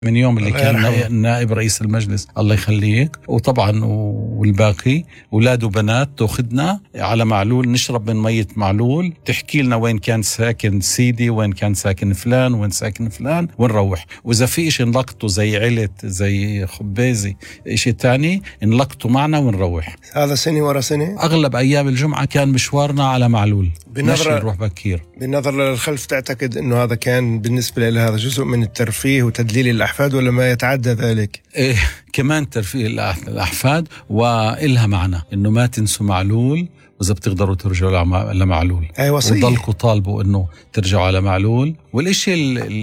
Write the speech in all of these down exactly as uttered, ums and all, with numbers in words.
من يوم اللي كان نائب رئيس المجلس الله يخليك، وطبعا والباقي أولاد وبنات تأخذنا على معلول نشرب من مية معلول، تحكي لنا وين كان ساكن سيدي، وين كان ساكن فلان، وين ساكن فلان، ونروح. وإذا في إشي نلقطه زي علت زي خبازي إشي تاني نلقطه معنا ونروح. هذا سنة ورا سنة. أغلب أيام الجمعة كان مشوارنا على معلول، مشي نروح بكير. بالنظر للخلف تعتقد أنه هذا كان بالنسبة لهذا جزء من الترفيه وتدليل الأحفاد ولا ما يتعدى ذلك؟ إيه كمان ترفيه الأحفاد، وإلها معنى إنه ما تنسوا معلول، وإذا بتقدروا ترجعوا لمعلول. أيوة صحيح. وضلكوا طالبوا إنه ترجعوا على معلول. والإشي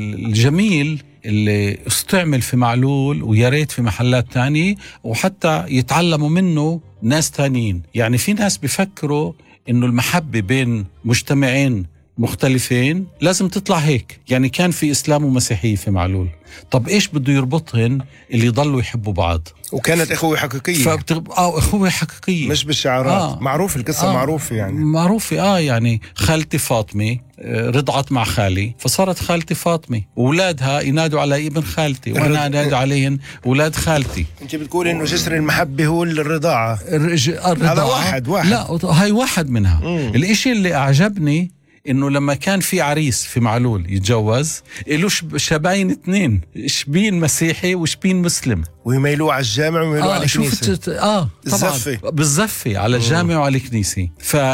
الجميل اللي استعمل في معلول ويا ريت في محلات تانية وحتى يتعلموا منه ناس تانيين. يعني في ناس بيفكروا إنه المحبة بين مجتمعين مختلفين لازم تطلع هيك. يعني كان في إسلام ومسيحية في معلول، طب إيش بده يربطهن اللي يضلوا يحبوا بعض؟ وكانت أخوة حقيقية. فبتغ... آه أخوة حقيقية مش بالشعارات. آه. معروف القصة. آه. معروفة يعني معروفة. آه يعني خالتي فاطمة رضعت مع خالي فصارت خالتي فاطمة، وولادها ينادوا على ابن خالتي وأنا أنادوا عليهن ولاد خالتي. أنت بتقول إنه جسر المحبة هو الرضاعة. الرج... الرضاعة هذا واحد واحد. لا هاي واحد منها. مم. الإشي اللي أعجبني إنه لما كان في عريس في معلول يتجوز إله شباين اثنين، شبين مسيحي وشبين مسلم، ويميلوا على الجامع ويميلوا آه على الكنيسة. آه طبعا بالزفة على الجامع وعلى الكنيسة.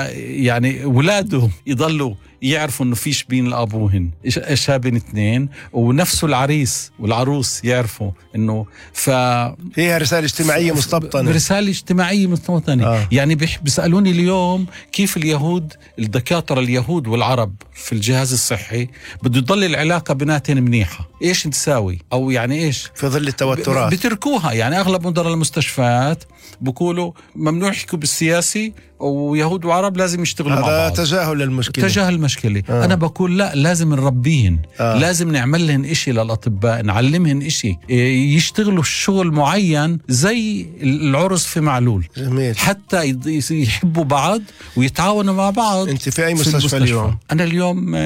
فيعني ولاده يضلوا يعرفوا إنه في شبين لأبوهن شابين اثنين، ونفسه العريس والعروس يعرفوا إنه ف فيها رسالة اجتماعية مستبطنة. رسالة اجتماعية مستبطنة. آه. يعني بيسألوني اليوم كيف اليهود الدكاترة اليهود والعرب في الجهاز الصحي بده يضل العلاقة بيناتهم منيحة، إيش نساوي؟ أو يعني إيش في ظل التوترات بتركوها. يعني أغلب مدراء المستشفيات بقولوا ممنوع يحكوا بالسياسي، ويهود وعرب لازم يشتغلوا مع بعض. هذا تجاهل للمشكلة. تجاهل المشكلة. آه. أنا بقول لا، لازم نربيهن. آه. لازم نعمل لهن إشي للأطباء، نعلمهن إشي يشتغلوا الشغل معين زي العرس في معلول. جميل. حتى يحبوا بعض ويتعاونوا مع بعض. أنت في أي مستشفى, مستشفى اليوم؟ أنا اليوم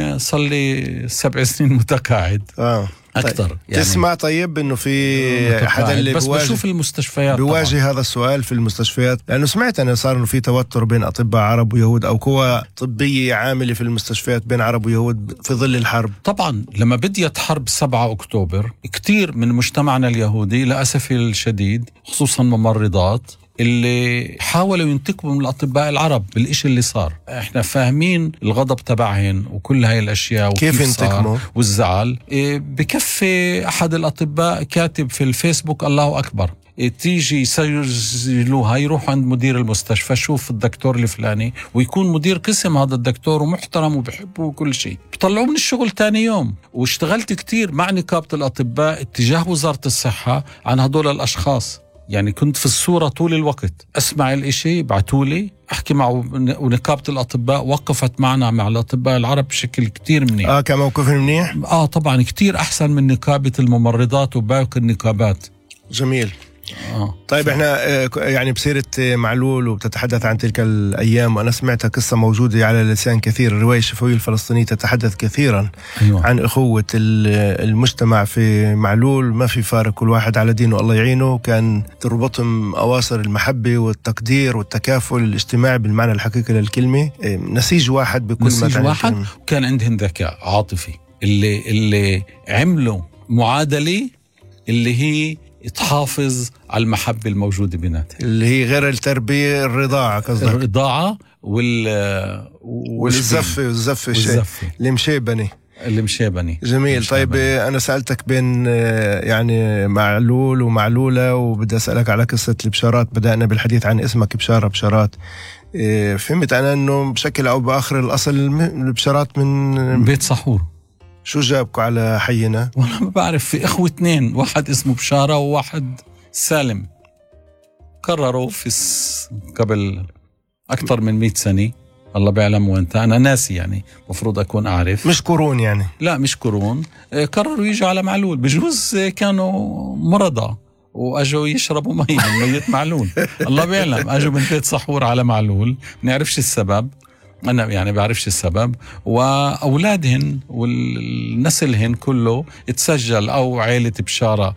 صلي سبع سنين متقاعد. آه. أكثر. طيب. يعني تسمع طيب إنه في حدا اللي بس بواجه بشوف المستشفيات بيواجه طبعا. هذا السؤال في المستشفيات، لأنه سمعت أنا صار إنه في توتر بين أطباء عرب ويهود أو قوى طبية عاملة في المستشفيات بين عرب ويهود في ظل الحرب. طبعا لما بديت حرب سبعة أكتوبر كتير من مجتمعنا اليهودي لأسف الشديد خصوصا ممرضات اللي حاولوا ينتقموا من الأطباء العرب بالإشي اللي صار. احنا فاهمين الغضب تبعهن وكل هاي الأشياء كيف ينتقموا والزعل. إيه بكفي أحد الأطباء كاتب في الفيسبوك الله أكبر، إيه تيجي يسجلوها يروحوا عند مدير المستشفى شوف الدكتور الفلاني، ويكون مدير قسم هذا الدكتور ومحترم وبحبه وكل شيء، بطلعوه من الشغل تاني يوم. واشتغلت كتير مع نقابة الأطباء اتجاه وزارة الصحة عن هدول الأشخاص. يعني كنت في الصورة طول الوقت أسمع الإشي بعتولي أحكي مع ونقابة الأطباء وقفت معنا مع الأطباء العرب بشكل كتير منيح. آه كان موقف منيح. آه طبعا كتير أحسن من نقابة الممرضات وباقي النقابات. جميل. آه. طيب ف... احنا يعني بسيرة معلول وبتتحدث عن تلك الأيام، وأنا سمعت قصة موجودة على لسان كثير، الرواية الشفوية الفلسطينية تتحدث كثيرا. أيوة. عن أخوة المجتمع في معلول، ما في فارق، كل واحد على دينه الله يعينه، كان تربطهم أواصر المحبة والتقدير والتكافل الاجتماعي بالمعنى الحقيقي للكلمة، نسيج واحد بكل ما نسيج واحد. وكان عندهم ذكاء عاطفي اللي اللي عملوا معادلة اللي هي تحافظ على المحبة الموجودة بيناتهم، اللي هي غير التربية، الرضاعة قصدك. الرضاعة وال والزفة والزفة الشيء المشيبني المشيبني. جميل. طيب أنا سألتك بين يعني معلول ومعلولة، وبدي أسألك على قصة البشارات. بدأنا بالحديث عن اسمك بشارة بشارات. فهمت أنا أنه بشكل أو بآخر الأصل البشارات من بيت صحور. شو جابكوا على حينا؟ والله ما بعرف، في إخوة اثنين، واحد اسمه بشارة وواحد سالم، قرروا في قبل أكثر من مئة سنة، الله بيعلم وانت، أنا ناسي يعني مفروض أكون أعرف. مش قرون يعني؟ لا مش قرون. قرروا يجوا على معلول، بجوز كانوا مرضى وأجوا يشربوا مية من مية معلول الله بيعلم. أجوا من بيت صحور على معلول، نعرفش السبب، أنا يعني بعرفش السبب، وأولادهن والنسلهن كله تسجل، أو عائلة بشارة